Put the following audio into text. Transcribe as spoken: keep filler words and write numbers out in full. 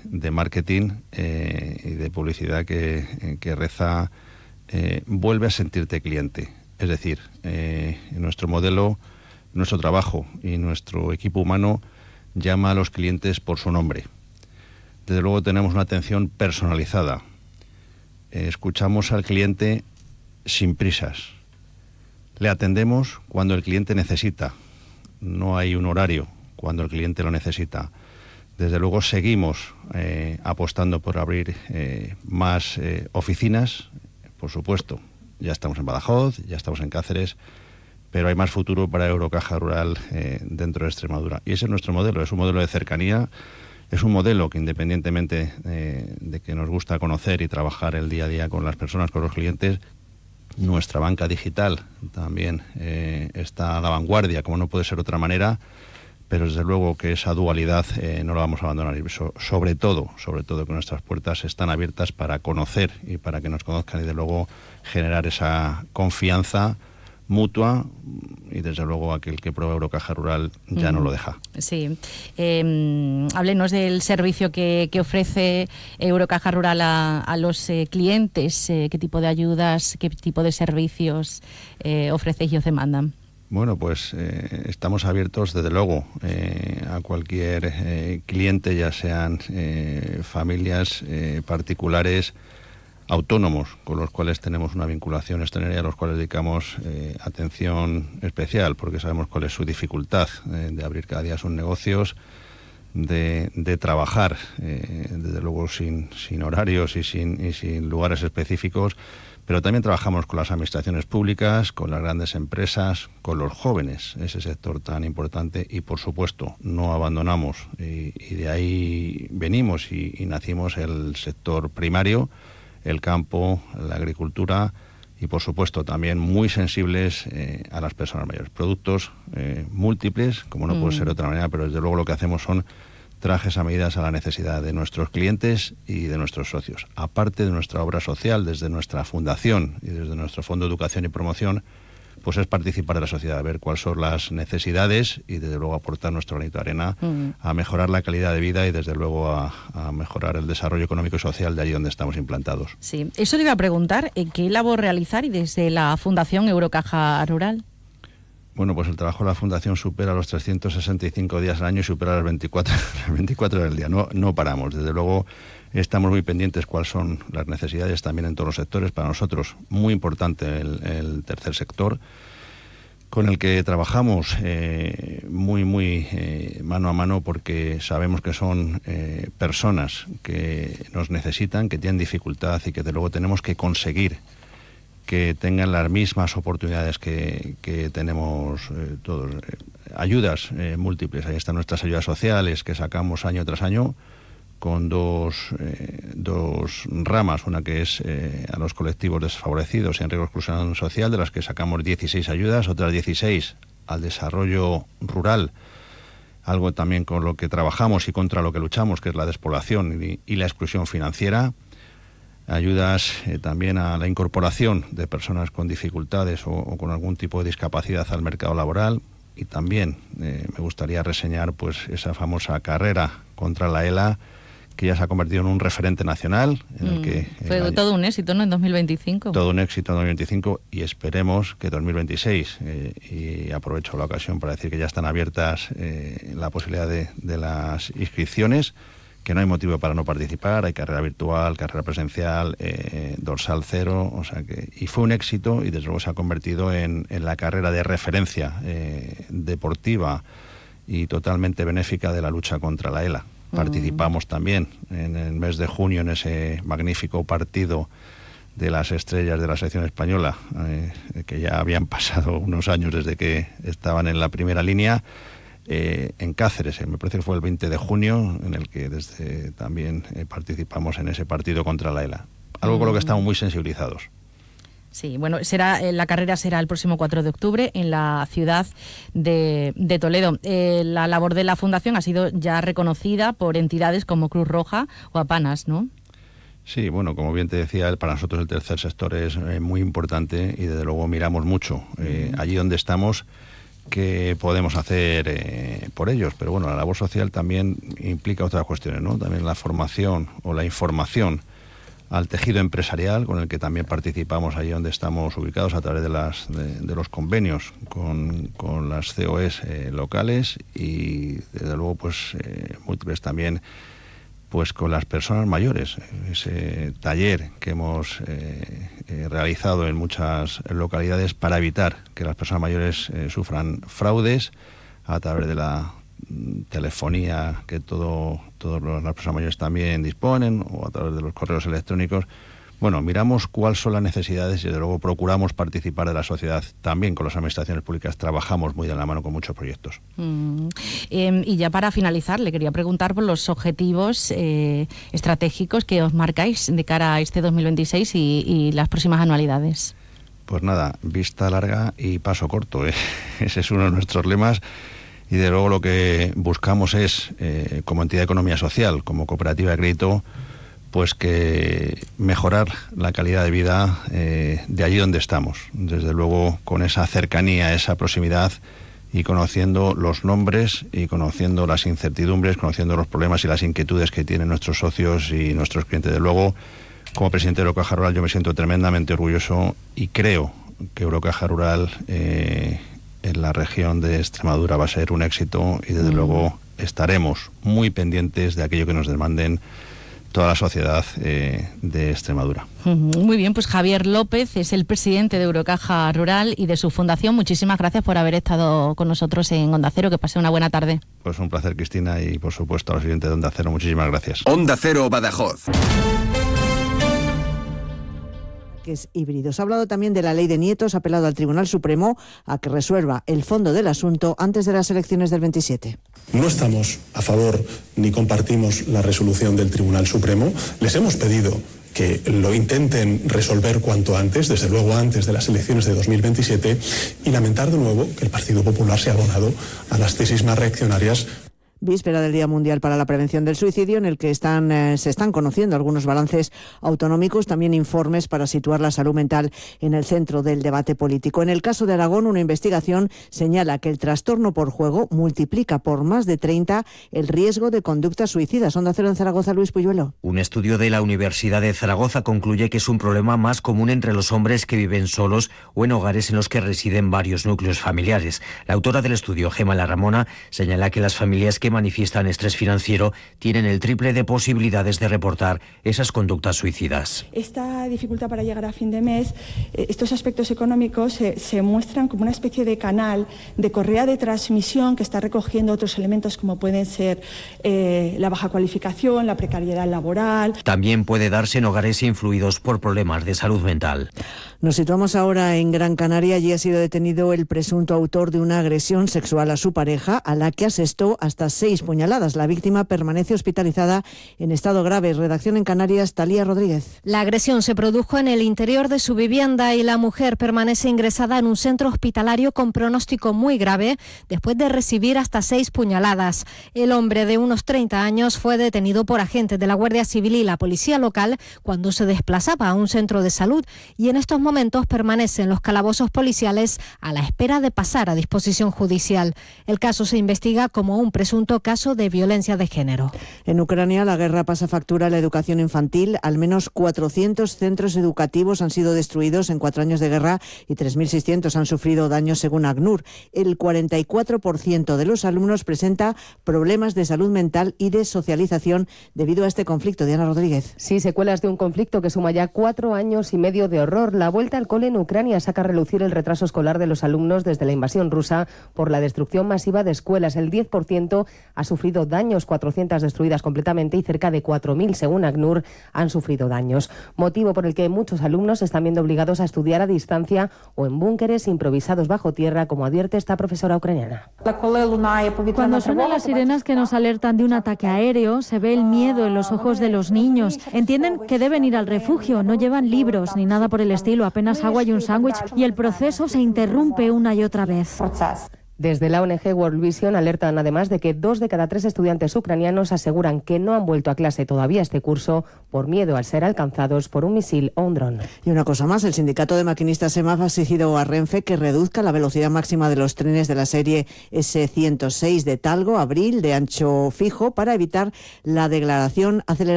de marketing eh, y de publicidad que, que reza eh, vuelve a sentirte cliente. Es decir, eh, nuestro modelo, nuestro trabajo y nuestro equipo humano llama a los clientes por su nombre. Desde luego tenemos una atención personalizada. Eh, escuchamos al cliente sin prisas. Le atendemos cuando el cliente necesita. No hay un horario cuando el cliente lo necesita. Desde luego seguimos eh, apostando por abrir eh, más eh, oficinas, por supuesto. Ya estamos en Badajoz, ya estamos en Cáceres, pero hay más futuro para Eurocaja Rural eh, dentro de Extremadura. Y ese es nuestro modelo, es un modelo de cercanía. Es un modelo que, independientemente eh, de que nos gusta conocer y trabajar el día a día con las personas, con los clientes, nuestra banca digital también eh, está a la vanguardia, como no puede ser de otra manera, pero desde luego que esa dualidad eh, no la vamos a abandonar. Y so, sobre todo, sobre todo que nuestras puertas están abiertas para conocer y para que nos conozcan y, de luego, generar esa confianza mutua, y desde luego aquel que prueba Eurocaja Rural ya mm. no lo deja. Sí. Eh, háblenos del servicio que, que ofrece Eurocaja Rural a, a los eh, clientes. Eh, ¿Qué tipo de ayudas, qué tipo de servicios eh, ofrecéis y os demandan? Bueno, pues eh, estamos abiertos, desde luego, eh, a cualquier eh, cliente, ya sean eh, familias eh, particulares, autónomos, con los cuales tenemos una vinculación extraordinaria, a los cuales dedicamos eh, atención especial, porque sabemos cuál es su dificultad eh, de abrir cada día sus negocios, de, de trabajar, eh, desde luego sin, sin horarios y sin, y sin lugares específicos, pero también trabajamos con las administraciones públicas, con las grandes empresas, con los jóvenes, ese sector tan importante, y por supuesto no abandonamos, y, y de ahí venimos y, y nacimos el sector primario, el campo, la agricultura, y por supuesto también muy sensibles eh, a las personas mayores. Productos eh, múltiples, como no mm. puede ser de otra manera, pero desde luego lo que hacemos son trajes a medidas a la necesidad de nuestros clientes y de nuestros socios. Aparte de nuestra obra social, desde nuestra fundación y desde nuestro Fondo de Educación y Promoción, pues es participar de la sociedad, ver cuáles son las necesidades y desde luego aportar nuestro granito de arena mm. a mejorar la calidad de vida y desde luego a, a mejorar el desarrollo económico y social de allí donde estamos implantados. Sí, eso le iba a preguntar, ¿qué labor realizar y desde la Fundación Eurocaja Rural? Bueno, pues el trabajo de la Fundación supera los trescientos sesenta y cinco días al año y supera las veinticuatro, las veinticuatro del día. No, no paramos. Desde luego estamos muy pendientes cuáles son las necesidades también en todos los sectores. Para nosotros, muy importante el, el tercer sector, con el que trabajamos eh, muy, muy eh, mano a mano, porque sabemos que son eh, personas que nos necesitan, que tienen dificultad y que de luego tenemos que conseguir que tengan las mismas oportunidades que, que tenemos eh, todos. Eh, ayudas eh, múltiples. Ahí están nuestras ayudas sociales que sacamos año tras año, con dos, eh, dos ramas. Una que es eh, a los colectivos desfavorecidos y en riesgo de exclusión social, de las que sacamos dieciséis ayudas, otras dieciséis al desarrollo rural, algo también con lo que trabajamos y contra lo que luchamos, que es la despoblación y, y la exclusión financiera. Ayudas eh, también a la incorporación de personas con dificultades o, o con algún tipo de discapacidad al mercado laboral. Y también eh, me gustaría reseñar pues esa famosa carrera contra la ELA, que ya se ha convertido en un referente nacional. En el mm, que fue el año, todo un éxito, ¿no?, en dos mil veinticinco. Todo un éxito en dos mil veinticinco, y esperemos que dos mil veintiséis, eh, y aprovecho la ocasión para decir que ya están abiertas eh, la posibilidad de, de las inscripciones, que no hay motivo para no participar. Hay carrera virtual, carrera presencial, eh, dorsal cero, o sea que, y fue un éxito, y desde luego se ha convertido en, en la carrera de referencia eh, deportiva y totalmente benéfica de la lucha contra la ELA. Mm. Participamos también en el mes de junio en ese magnífico partido de las estrellas de la selección española, eh, que ya habían pasado unos años desde que estaban en la primera línea. Eh, en Cáceres, eh, me parece que fue el veinte de junio, en el que desde también eh, participamos en ese partido contra la ELA. Algo mm. con lo que estamos muy sensibilizados. Sí, bueno, será eh, la carrera será el próximo cuatro de octubre en la ciudad de, de Toledo. Eh, la labor de la Fundación ha sido ya reconocida por entidades como Cruz Roja o Apanas, ¿no? Sí, bueno, como bien te decía, para nosotros el tercer sector es eh, muy importante, y desde luego miramos mucho eh, allí donde estamos. que podemos hacer eh, por ellos. Pero bueno, la labor social también implica otras cuestiones, ¿no? También la formación o la información al tejido empresarial, con el que también participamos allí donde estamos ubicados a través de las de, de los convenios con, con las C O Es eh, locales, y desde luego pues eh, múltiples también pues con las personas mayores. Ese taller que hemos eh, eh, realizado en muchas localidades para evitar que las personas mayores eh, sufran fraudes a través de la telefonía que todo todas las personas mayores también disponen, o a través de los correos electrónicos. Bueno, miramos cuáles son las necesidades y desde luego procuramos participar de la sociedad. También con las administraciones públicas trabajamos muy de la mano con muchos proyectos. Mm, eh, y ya para finalizar, le quería preguntar por los objetivos eh, estratégicos que os marcáis de cara a este dos mil veintiséis y, y las próximas anualidades. Pues nada, vista larga y paso corto, ¿eh? Ese es uno de nuestros lemas. Y de luego lo que buscamos es, eh, como entidad de economía social, como cooperativa de crédito, pues que mejorar la calidad de vida eh, de allí donde estamos. Desde luego con esa cercanía, esa proximidad, y conociendo los nombres y conociendo las incertidumbres, conociendo los problemas y las inquietudes que tienen nuestros socios y nuestros clientes. De luego, como presidente de Eurocaja Rural, yo me siento tremendamente orgulloso y creo que Eurocaja Rural eh, en la región de Extremadura va a ser un éxito, y desde mm. luego estaremos muy pendientes de aquello que nos demanden toda la sociedad eh, de Extremadura. Muy bien, pues Javier López es el presidente de Eurocaja Rural y de su fundación. Muchísimas gracias por haber estado con nosotros en Onda Cero. Que pase una buena tarde. Pues un placer, Cristina, y por supuesto a los siguientes de Onda Cero. Muchísimas gracias. Onda Cero Badajoz. Híbridos. Ha hablado también de la ley de nietos, ha apelado al Tribunal Supremo a que resuelva el fondo del asunto antes de las elecciones del veintisiete. No estamos a favor ni compartimos la resolución del Tribunal Supremo. Les hemos pedido que lo intenten resolver cuanto antes, desde luego antes de las elecciones de dos mil veintisiete, y lamentar de nuevo que el Partido Popular se ha abonado a las tesis más reaccionarias. Víspera del Día Mundial para la Prevención del Suicidio, en el que están, eh, se están conociendo algunos balances autonómicos, también informes para situar la salud mental en el centro del debate político. En el caso de Aragón, una investigación señala que el trastorno por juego multiplica por más de treinta el riesgo de conductas suicidas. Onda Cero en Zaragoza, Luis Puyuelo. Un estudio de la Universidad de Zaragoza concluye que es un problema más común entre los hombres que viven solos o en hogares en los que residen varios núcleos familiares. La autora del estudio, Gemma Larramona, señala que las familias que manifiestan estrés financiero tienen el triple de posibilidades de reportar esas conductas suicidas. Esta dificultad para llegar a fin de mes, estos aspectos económicos se, se muestran como una especie de canal, de correa de transmisión que está recogiendo otros elementos como pueden ser eh, la baja cualificación, la precariedad laboral. También puede darse en hogares influidos por problemas de salud mental. Nos situamos ahora en Gran Canaria. Allí ha sido detenido el presunto autor de una agresión sexual a su pareja, a la que asestó hasta seis puñaladas. La víctima permanece hospitalizada en estado grave. Redacción en Canarias, Talía Rodríguez. La agresión se produjo en el interior de su vivienda y la mujer permanece ingresada en un centro hospitalario con pronóstico muy grave después de recibir hasta seis puñaladas. El hombre de unos treinta años fue detenido por agentes de la Guardia Civil y la policía local cuando se desplazaba a un centro de salud, y en estos momentos permanece en los calabozos policiales a la espera de pasar a disposición judicial. El caso se investiga como un presunto caso de violencia de género. En Ucrania, la guerra pasa factura a la educación infantil. Al menos cuatrocientos centros educativos han sido destruidos en cuatro años de guerra y tres mil seiscientos han sufrido daños, según ACNUR. El cuarenta y cuatro por ciento de los alumnos presenta problemas de salud mental y de socialización debido a este conflicto. Diana Rodríguez. Sí, secuelas de un conflicto que suma ya cuatro años y medio de horror. La vuelta al cole en Ucrania saca a relucir el retraso escolar de los alumnos desde la invasión rusa por la destrucción masiva de escuelas. El diez por ciento ha sufrido daños, cuatrocientas destruidas completamente y cerca de cuatro mil, según ACNUR, han sufrido daños. Motivo por el que muchos alumnos se están viendo obligados a estudiar a distancia o en búnkeres improvisados bajo tierra, como advierte esta profesora ucraniana. Cuando suenan las sirenas que nos alertan de un ataque aéreo, se ve el miedo en los ojos de los niños. Entienden que deben ir al refugio, no llevan libros ni nada por el estilo, apenas agua y un sándwich, y el proceso se interrumpe una y otra vez. Desde la O N G World Vision alertan además de que dos de cada tres estudiantes ucranianos aseguran que no han vuelto a clase todavía este curso por miedo al ser alcanzados por un misil o un dron. Y una cosa más, el sindicato de maquinistas EMAF ha exigido a Renfe que reduzca la velocidad máxima de los trenes de la serie ese ciento seis de Talgo, Abril, de ancho fijo, para evitar la degradación acelerada